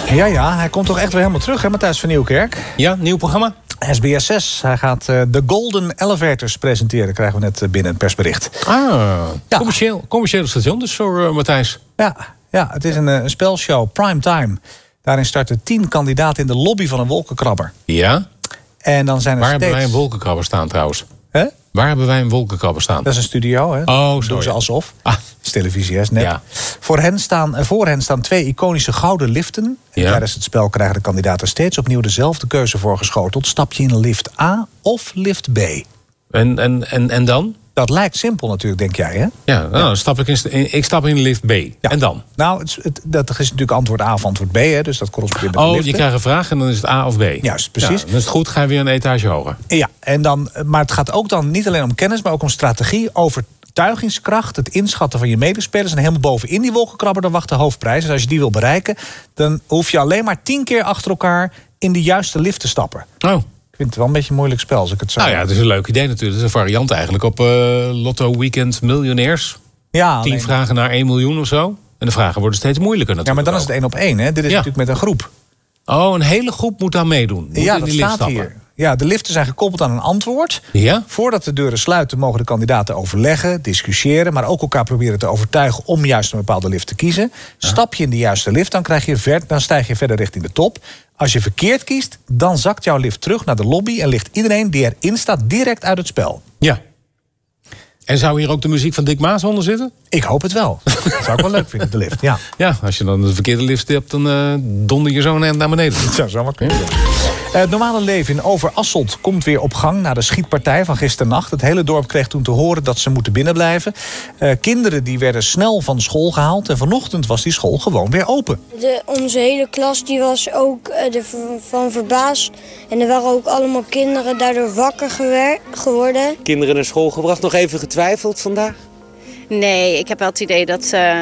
Ja, hij komt toch echt weer helemaal terug, hè, Matthijs van Nieuwkerk? Ja, nieuw programma. SBS 6. Hij gaat de Golden Elevators presenteren, krijgen we net binnen een persbericht. Ja. Commerciële station dus voor Matthijs. Ja, het is een spelshow, primetime. Daarin starten 10 kandidaten in de lobby van een wolkenkrabber. Ja? En dan zijn er Waar hebben wij een wolkenkrabber staan trouwens? Waar hebben wij een wolkenkrabber staan? Dat is een studio, hè? Doen ze alsof. Dat is televisie, hè? Net. Ja. Voor hen staan 2 iconische gouden liften. En tijdens het spel krijgen de kandidaten steeds opnieuw dezelfde keuze voorgeschoteld. Stap je in lift A of lift B? En dan? Dat lijkt simpel natuurlijk, denk jij, hè? Ja, dan stap ik stap in lift B. Ja. En dan? Nou, dat is natuurlijk antwoord A of antwoord B, hè? Dus dat correspondeert met de liften. Je krijgt een vraag en dan is het A of B. Juist, precies. Ja, dan is het goed, ga je weer een etage hoger. Ja, maar het gaat ook dan niet alleen om kennis, maar ook om strategie, overtuigingskracht, het inschatten van je medespelers. En helemaal bovenin die wolkenkrabber, dan wacht de hoofdprijs. En als je die wil bereiken, dan hoef je alleen maar 10 keer achter elkaar in de juiste lift te stappen. Ik vind het wel een beetje een moeilijk spel, als ik het zo... Nou ja, het is een leuk idee natuurlijk. Het is een variant eigenlijk op Lotto Weekend Miljonairs. Ja, 10 vragen naar 1 miljoen of zo. En de vragen worden steeds moeilijker natuurlijk. Ja, maar dan is het 1 op 1, hè? Dit is natuurlijk met een groep. Een hele groep moet aan meedoen. Dat staat hier. Ja, de liften zijn gekoppeld aan een antwoord. Ja? Voordat de deuren sluiten mogen de kandidaten overleggen, discussiëren, maar ook elkaar proberen te overtuigen om juist een bepaalde lift te kiezen. Stap je in de juiste lift, dan stijg je verder richting de top. Als je verkeerd kiest, dan zakt jouw lift terug naar de lobby en ligt iedereen die erin staat direct uit het spel. Ja. En zou hier ook de muziek van Dick Maas onder zitten? Ik hoop het wel. Dat zou ik wel leuk vinden, de lift. Ja, als je dan de verkeerde lift hebt, dan donder je zo naar beneden. Dat zou zomaar kunnen. Het normale leven in Overasselt komt weer op gang na de schietpartij van gisternacht. Het hele dorp kreeg toen te horen dat ze moeten binnenblijven. Kinderen die werden snel van school gehaald en vanochtend was die school gewoon weer open. Onze hele klas die was ook van verbaasd. En er waren ook allemaal kinderen daardoor wakker geworden. Kinderen naar school gebracht, nog even getwijfeld vandaag? Nee, ik heb wel het idee dat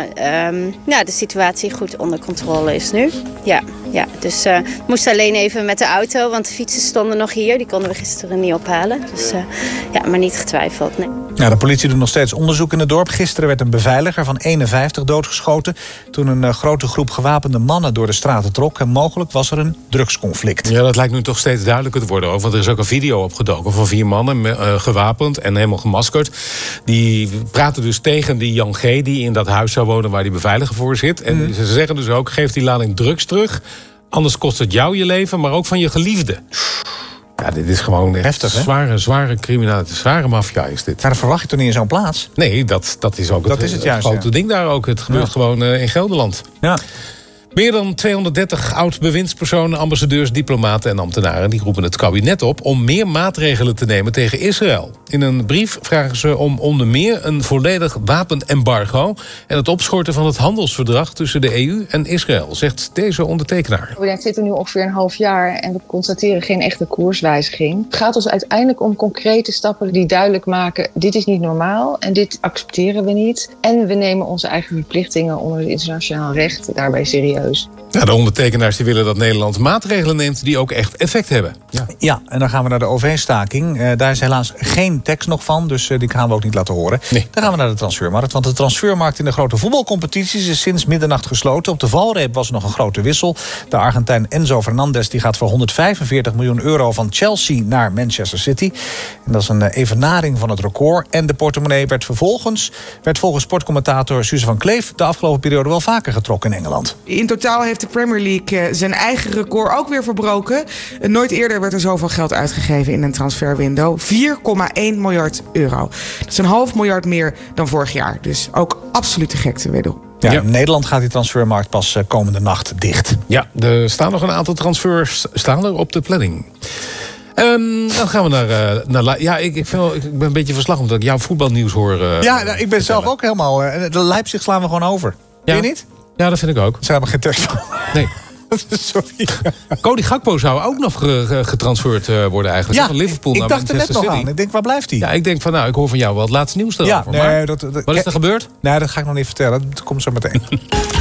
de situatie goed onder controle is nu. Ja. Dus we moesten alleen even met de auto, want de fietsen stonden nog hier. Die konden we gisteren niet ophalen. Dus maar niet getwijfeld, nee. Ja, de politie doet nog steeds onderzoek in het dorp. Gisteren werd een beveiliger van 51 doodgeschoten toen een grote groep gewapende mannen door de straten trok. En mogelijk was er een drugsconflict. Ja, dat lijkt nu toch steeds duidelijker te worden. Want er is ook een video opgedoken van 4 mannen gewapend en helemaal gemaskerd. Die praten dus tegen die Jan G. die in dat huis zou wonen waar die beveiliger voor zit. En ze zeggen dus ook, geef die lading drugs terug. Anders kost het jou je leven, maar ook van je geliefde. Ja, dit is gewoon heftig, zware criminaliteit, zware maffia is dit. Maar dat verwacht je toch niet in zo'n plaats? Nee, dat is ook het grote ding daar ook. Het gebeurt gewoon in Gelderland. Ja. Meer dan 230 oud-bewindspersonen, ambassadeurs, diplomaten en ambtenaren die roepen het kabinet op om meer maatregelen te nemen tegen Israël. In een brief vragen ze om onder meer een volledig wapenembargo en het opschorten van het handelsverdrag tussen de EU en Israël, zegt deze ondertekenaar. We zitten nu ongeveer een half jaar en we constateren geen echte koerswijziging. Het gaat ons uiteindelijk om concrete stappen die duidelijk maken, dit is niet normaal en dit accepteren we niet. En we nemen onze eigen verplichtingen onder het internationaal recht daarbij serieus. Ja, de ondertekenaars die willen dat Nederland maatregelen neemt die ook echt effect hebben. Ja, en dan gaan we naar de OV-staking. Daar is helaas geen tekst nog van, dus die gaan we ook niet laten horen. Nee. Dan gaan we naar de transfermarkt, want de transfermarkt in de grote voetbalcompetities is sinds middernacht gesloten. Op de valreep was er nog een grote wissel. De Argentijn Enzo Fernandez die gaat voor 145 miljoen euro van Chelsea naar Manchester City. En dat is een evenaring van het record. En de portemonnee werd volgens sportcommentator Suze van Kleef de afgelopen periode wel vaker getrokken in Engeland. In totaal heeft de Premier League zijn eigen record ook weer verbroken. Nooit eerder werd er zoveel geld uitgegeven in een transferwindow. 4,1 miljard euro. Dat is $500 miljoen meer dan vorig jaar. Dus ook absoluut de gekte wederom. Ja, in Nederland gaat die transfermarkt pas komende nacht dicht. Ja, er staan nog een aantal transfers op de planning. Dan gaan we naar ik ben een beetje verslag omdat ik jouw voetbalnieuws hoor. Ik ben zelf ook helemaal. De Leipzig slaan we gewoon over. Vind je niet? Ja, dat vind ik ook. Ze hebben geen tekst van. Nee. Sorry. Cody Gakpo zou ook nog getransferred worden eigenlijk. Ja, van Liverpool ik naar dacht er net Manchester nog City. aan. Ik denk, waar blijft hij? Ja, ik denk van, ik hoor van jou wel het laatste nieuws erover. Ja, nee, wat is er gebeurd? Nee, dat ga ik nog niet vertellen. Dat komt zo meteen.